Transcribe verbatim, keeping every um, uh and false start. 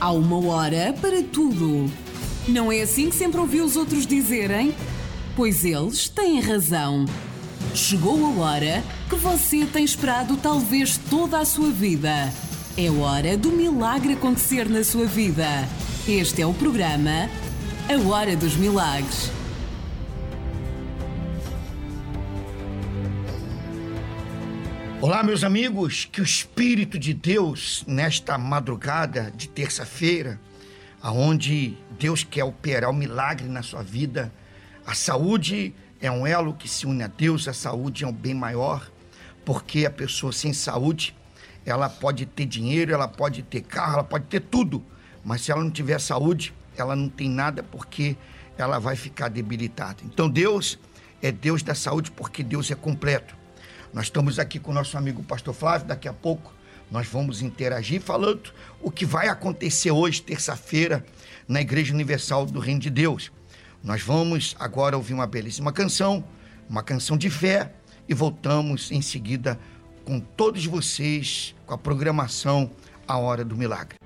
Há uma hora para tudo. Não é assim que sempre ouvi os outros dizerem? Pois eles têm razão. Chegou a hora que você tem esperado talvez toda a sua vida. É hora do milagre acontecer na sua vida. Este é o programa A Hora dos Milagres. Olá, meus amigos, que o Espírito de Deus, nesta madrugada de terça-feira, aonde Deus quer operar o milagre na sua vida, a saúde é um elo que se une a Deus, a saúde é um bem maior, porque a pessoa sem saúde, ela pode ter dinheiro, ela pode ter carro, ela pode ter tudo, mas se ela não tiver saúde, ela não tem nada, porque ela vai ficar debilitada. Então Deus é Deus da saúde, porque Deus é completo. Nós estamos aqui com o nosso amigo Pastor Flávio, daqui a pouco nós vamos interagir falando o que vai acontecer hoje, terça-feira, na Igreja Universal do Reino de Deus. Nós vamos agora ouvir uma belíssima canção, uma canção de fé, e voltamos em seguida com todos vocês, com a programação A Hora do Milagre.